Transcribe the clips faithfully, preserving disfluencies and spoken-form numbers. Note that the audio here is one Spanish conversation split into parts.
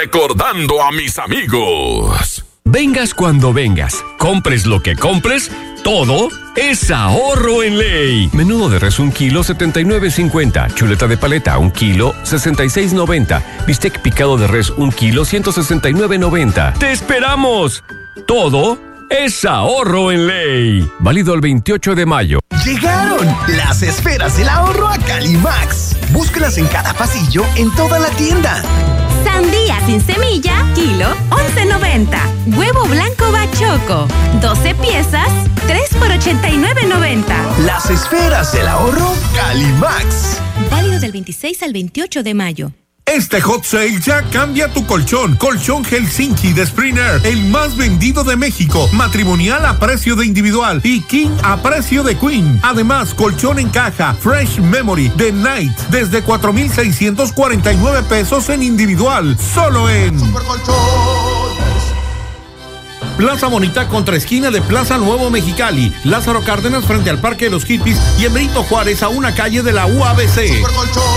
recordando a mis amigos. Vengas cuando vengas, compres lo que compres, todo es ahorro en Ley. Menudo de res un kilo, setenta y nueve cincuenta. Chuleta de paleta un kilo, sesenta y seis noventa. Bistec picado de res un kilo, ciento sesenta y nueve noventa. ¡Te esperamos! Todo es ahorro en Ley. Válido el veintiocho de mayo. Llegaron las esferas del ahorro a Calimax. Búscalas en cada pasillo en toda la tienda. Sandía sin semilla, kilo, once noventa. Huevo blanco Bachoco, doce piezas, tres por ochenta y nueve noventa. Las esferas del ahorro Calimax. Válido del veintiséis al veintiocho de mayo. Este hot sale ya cambia tu colchón. Colchón Helsinki de Springer, el más vendido de México. Matrimonial a precio de individual y King a precio de Queen. Además, colchón en caja Fresh Memory de Night desde cuatro mil seiscientos cuarenta y nueve pesos en individual. Solo en Super Colchones. Plaza Bonita contra esquina de Plaza Nuevo Mexicali. Lázaro Cárdenas frente al Parque de los Hippies y en Benito Juárez a una calle de la U A B C. Super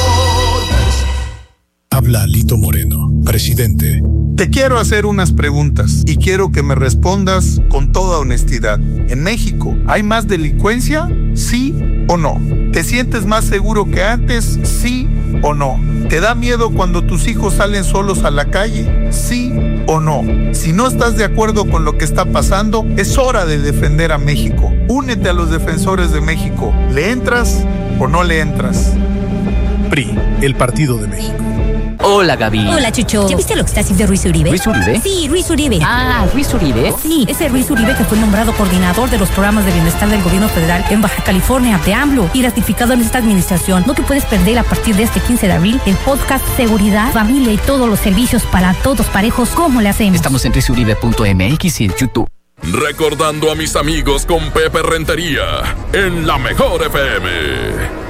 Habla Lito Moreno, presidente. Te quiero hacer unas preguntas y quiero que me respondas con toda honestidad. ¿En México hay más delincuencia? ¿Sí o no? ¿Te sientes más seguro que antes? ¿Sí o no? ¿Te da miedo cuando tus hijos salen solos a la calle? ¿Sí o no? Si no estás de acuerdo con lo que está pasando, es hora de defender a México. Únete a los defensores de México. ¿Le entras o no le entras? P R I, el Partido de México. Hola, Gaby. Hola, Chucho. ¿Ya viste lo que está haciendo Ruiz Uribe? ¿Ruiz Uribe? Sí, Ruiz Uribe. Ah, Ruiz Uribe. Sí, ese Ruiz Uribe que fue nombrado coordinador de los programas de bienestar del gobierno federal en Baja California de AMLO y ratificado en esta administración. No te puedes perder a partir de este quince de abril el podcast Seguridad, Familia y todos los servicios para todos parejos. ¿Cómo le hacemos? Estamos en ruiz uribe punto m x y en YouTube. Recordando a mis amigos con Pepe Rentería en la Mejor F M.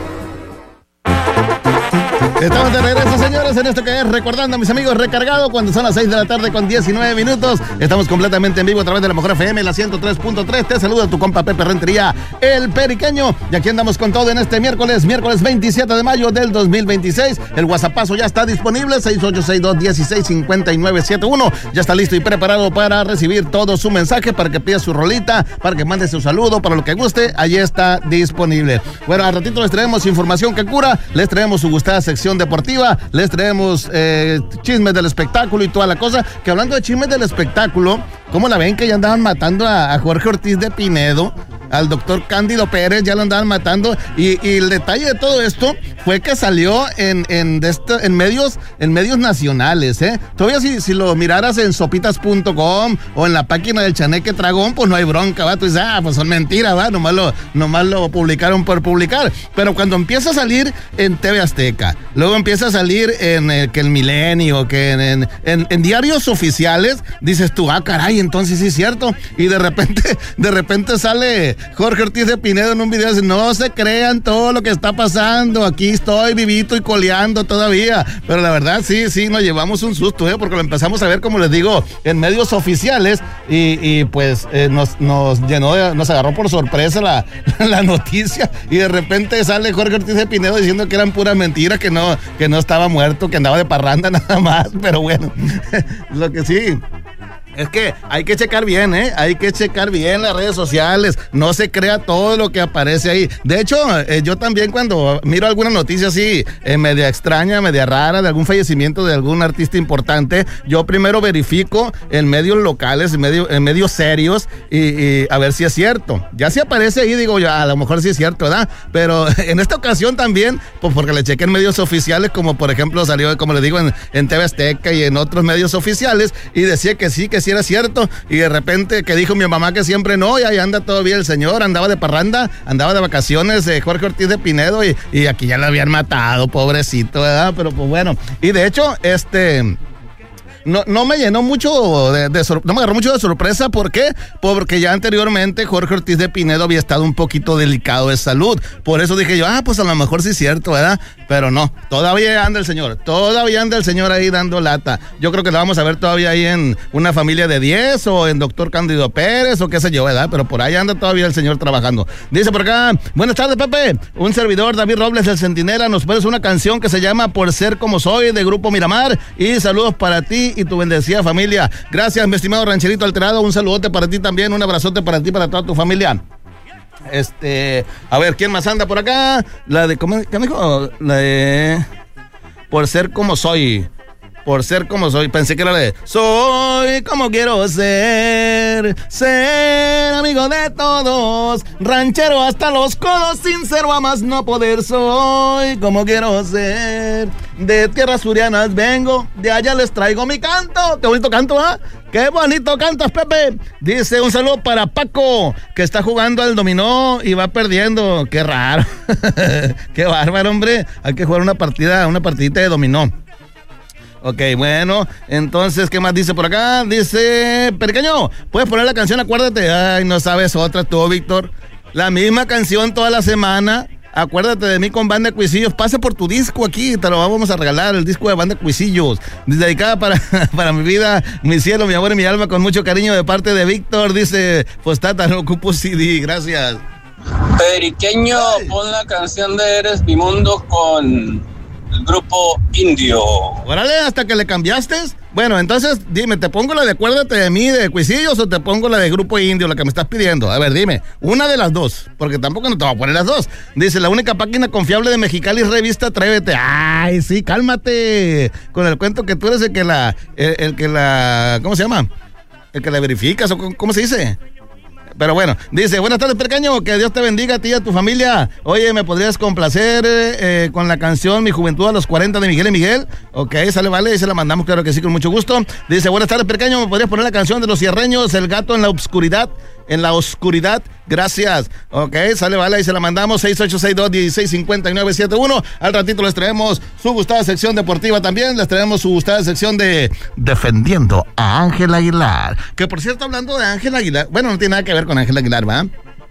Estamos de regreso, señores, en esto que es Recordando a mis amigos recargado, cuando son las seis de la tarde con diecinueve minutos. Estamos completamente en vivo a través de la Mejor F M, la ciento tres punto tres. Te saluda tu compa Pepe Rentería, el periqueño. Y aquí andamos con todo en este miércoles, miércoles veintisiete de mayo del dos mil veintiséis. El WhatsAppazo ya está disponible, seis ocho seis dos, uno seis cinco nueve siete uno. Ya está listo y preparado para recibir todo su mensaje, para que pida su rolita, para que mande su saludo, para lo que guste. Allí está disponible. Bueno, al ratito les traemos información que cura, les traemos su gustada sección deportiva, les traemos eh, chismes del espectáculo y toda la cosa. Que hablando de chismes del espectáculo, ¿cómo la ven que ya andaban matando a, a Jorge Ortiz de Pinedo? Al doctor Cándido Pérez ya lo andaban matando y, y el detalle de todo esto fue que salió en, en, de esto, en medios en medios nacionales, ¿eh? Todavía si, si lo miraras en sopitas punto com o en la página del Chaneque Dragón, pues no hay bronca, ¿va? Tú dices, ah, pues son mentiras, ¿va? Nomás lo, nomás lo publicaron por publicar. Pero cuando empieza a salir en T V Azteca, luego empieza a salir en eh, que el Milenio, que en, en, en, en diarios oficiales, dices tú, ah, caray, entonces sí es cierto. Y de repente, de repente sale Jorge Ortiz de Pinedo en un video dice, no se crean todo lo que está pasando, aquí estoy vivito y coleando todavía. Pero la verdad sí, sí, nos llevamos un susto, ¿eh? Porque lo empezamos a ver, como les digo, en medios oficiales y, y pues eh, nos, nos llenó, de, nos agarró por sorpresa la, la noticia y de repente sale Jorge Ortiz de Pinedo diciendo que eran puras mentiras, que no, que no estaba muerto, que andaba de parranda nada más. Pero bueno, lo que sí es que hay que checar bien, ¿eh? Hay que checar bien las redes sociales. No se crea todo lo que aparece ahí. De hecho, eh, yo también cuando miro alguna noticia así, eh, media extraña, media rara, de algún fallecimiento de algún artista importante, yo primero verifico en medios locales, en, medio, en medios serios, y, y a ver si es cierto. Ya si aparece ahí, digo yo, a lo mejor sí es cierto, ¿verdad? Pero en esta ocasión también, pues porque le chequé en medios oficiales, como por ejemplo salió, como le digo, en, en T V Azteca y en otros medios oficiales, y decía que sí, que si era cierto, y de repente que dijo mi mamá que siempre no, y ahí anda todavía el señor, andaba de parranda, andaba de vacaciones de Jorge Ortiz de Pinedo, y, y aquí ya lo habían matado, pobrecito, ¿verdad? Pero pues bueno, y de hecho, este... No, no me llenó mucho de, de sor, no me agarró mucho de sorpresa. ¿Por qué? Porque ya anteriormente Jorge Ortiz de Pinedo había estado un poquito delicado de salud. Por eso dije yo, ah, pues a lo mejor sí es cierto, ¿verdad? Pero no, todavía anda el señor, todavía anda el señor ahí dando lata. Yo creo que lo vamos a ver todavía ahí en Una Familia de diez o en Doctor Cándido Pérez o qué sé yo, ¿verdad? Pero por ahí anda todavía el señor trabajando. Dice por acá, buenas tardes, Pepe. Un servidor, David Robles del Centinela, nos pones una canción que se llama Por Ser Como Soy, de Grupo Miramar, y saludos para ti y tu bendecida familia. Gracias, mi estimado rancherito alterado. Un saludote para ti también, un abrazote para ti, para toda tu familia. Este, a ver, ¿quién más anda por acá? La de, ¿cómo, ¿qué me dijo? La de, por ser como soy. Por ser como soy, pensé que era de soy como quiero ser, ser amigo de todos, ranchero hasta los codos, sincero a más no poder, soy como quiero ser, de tierras surianas vengo, de allá les traigo mi canto. Qué bonito canto, ¿ah? ¿eh? Qué bonito cantas, Pepe. Dice un saludo para Paco, que está jugando al dominó y va perdiendo. Qué raro. Qué bárbaro, hombre. Hay que jugar una partida, una partidita de dominó. Ok, bueno, entonces, ¿qué más dice por acá? Dice, pequeño, ¿puedes poner la canción? Acuérdate. Ay, no sabes otra tú, Víctor. La misma canción toda la semana. Acuérdate de mí con Banda de Cuisillos. Pasa por tu disco aquí, te lo vamos a regalar, el disco de Banda de Cuisillos. Dedicada para, para mi vida, mi cielo, mi amor y mi alma, con mucho cariño de parte de Víctor. Dice, pues tata, no ocupo C D, gracias. Periqueño, pon la canción de Eres mi mundo con el grupo Indio. Órale, hasta que le cambiaste. Bueno, entonces, dime, ¿te pongo la de Acuérdate de mí de Cuisillos o te pongo la de Grupo Indio, la que me estás pidiendo? A ver, dime, una de las dos, porque tampoco no te voy a poner las dos. Dice, la única página confiable de Mexicali es Revista Atrévete. Ay, sí, cálmate. Con el cuento que tú eres el que la, el, el que la, ¿cómo se llama? El que la verificas, o ¿cómo se dice? Pero bueno, dice, buenas tardes, pequeño, que Dios te bendiga a ti y a tu familia. Oye, ¿me podrías complacer eh, con la canción Mi Juventud a los cuarenta de Miguel y Miguel? Ok, sale, vale, y se la mandamos, claro que sí, con mucho gusto. Dice, buenas tardes, pequeño, ¿me podrías poner la canción de Los Cierreños, El Gato en la Obscuridad? En la oscuridad, gracias. Ok, sale, vale, y se la mandamos. Seis ocho seis dos, uno seis cinco nueve siete uno. Al ratito les traemos su gustada sección deportiva también. Les traemos su gustada sección de Defendiendo a Ángel Aguilar. Que por cierto, hablando de Ángel Aguilar, bueno, no tiene nada que ver con Ángel Aguilar, ¿va?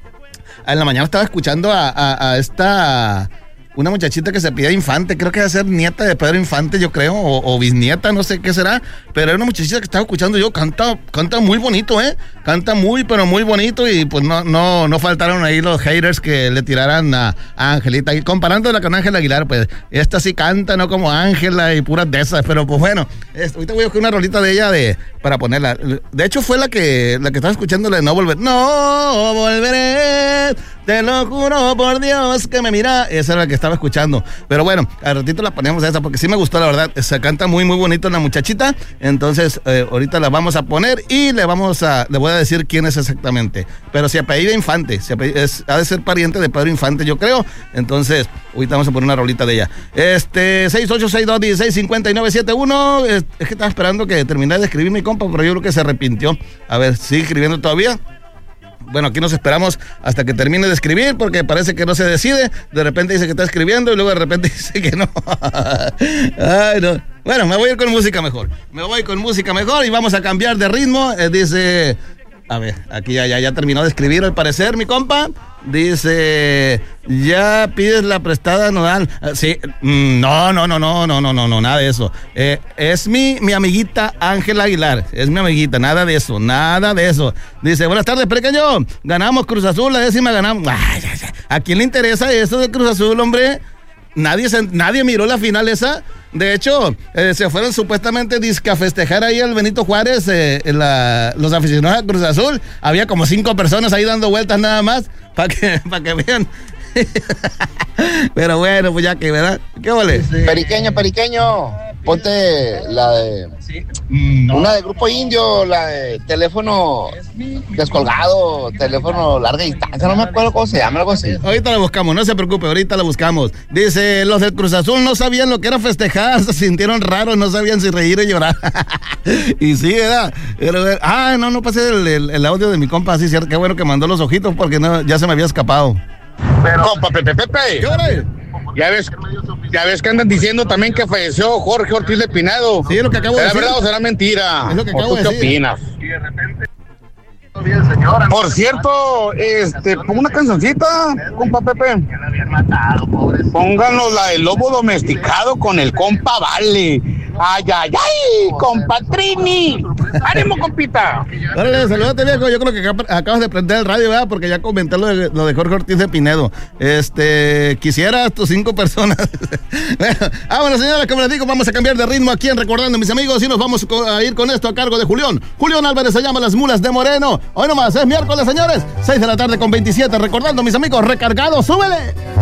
En la mañana estaba escuchando a, a, a esta... una muchachita que se pide Infante, creo que va a ser nieta de Pedro Infante, yo creo, o, o bisnieta, no sé qué será, pero era una muchachita que estaba escuchando yo, canta, canta muy bonito, ¿eh? Canta muy, pero muy bonito, y pues no, no, no faltaron ahí los haters que le tiraran a, a Angelita, y comparándola con Ángela Aguilar, pues, esta sí canta, no como Ángela y puras de esas, pero pues bueno, esto, ahorita voy a buscar una rolita de ella de, para ponerla, de hecho fue la que, la que estaba escuchando, la de No Volver, no volveré, te lo juro por Dios que me mira, esa era la que estaba escuchando, pero bueno, al ratito la ponemos a esa porque sí me gustó, la verdad, se canta muy muy bonito la muchachita, entonces eh, ahorita la vamos a poner y le vamos a, le voy a decir quién es exactamente, pero se apellida Infante, se apellida, es, ha de ser pariente de Pedro Infante, yo creo, entonces ahorita vamos a poner una rolita de ella. Este, seis ocho seis dos, uno seis cinco nueve siete uno, es, es que estaba esperando que terminara de escribir mi compa, pero yo creo que se arrepintió, a ver, ¿sigue escribiendo todavía? Bueno, aquí nos esperamos hasta que termine de escribir porque parece que no se decide. De repente dice que está escribiendo y luego de repente dice que no. Ay, no. Bueno, me voy a ir con música mejor. Me voy con música mejor y vamos a cambiar de ritmo. Eh, dice... A ver, aquí ya, ya, ya terminó de escribir al parecer, mi compa. Dice, ya pides la prestada nodal. Uh, sí, mm, no, no, no, no, no, no, no, no, nada de eso. Eh, es mi, mi amiguita Ángela Aguilar, es mi amiguita, nada de eso, nada de eso. Dice, buenas tardes, pequeño, ganamos Cruz Azul, la décima ganamos. Ay, ay, ay. ¿A quién le interesa eso de Cruz Azul, hombre? Nadie, se, nadie miró la final esa. De hecho, eh, se fueron supuestamente disque a festejar ahí al Benito Juárez, eh, en la, los aficionados a Cruz Azul. Había como cinco personas ahí dando vueltas nada más, para que, pa que vean. Pero bueno, pues ya que, ¿verdad? ¿Qué vale? Periqueño, periqueño, ponte la de... Una de Grupo Indio, la de teléfono descolgado, teléfono larga distancia, no me acuerdo cómo se llama, algo así. Ahorita la buscamos, no se preocupe, ahorita la buscamos. Dice, los del Cruz Azul no sabían lo que era festejar, se sintieron raros, no sabían si reír o llorar. Y sí, ¿verdad? Pero, ah, no, no pasé el, el, el audio de mi compa, sí, cierto, qué bueno que mandó los ojitos porque no, ya se me había escapado. Pero, compa, Pepe, Pepe. ¿Qué hora es? Ya ves, ya ves que andan diciendo también que falleció Jorge Ortiz de Pinado. Sí, es lo que acabo de decir. ¿Será verdad o será mentira? Es lo que acabo ¿O tú de qué decir. opinas? Y de repente... Por cierto, este, pongo una cancioncita, compa Pepe. Pónganos la del lobo domesticado con el compa Vale. Ay, ay, ay, compa Trini. ¡Ánimo, compita! Órale, saludate, viejo. Yo creo que acá- acabas de prender el radio, ¿verdad? Porque ya comenté lo de, lo de Jorge Ortiz de Pinedo. Este, quisiera tus cinco personas. Bueno, ah, bueno, señores, como les digo, vamos a cambiar de ritmo aquí en Recordando, mis amigos, y nos vamos a ir con esto a cargo de Julián. Julián Álvarez se llama Las Mulas de Moreno. Hoy nomás, es miércoles, señores. seis de la tarde con veintisiete. Recordando, mis amigos, recargado, súbele.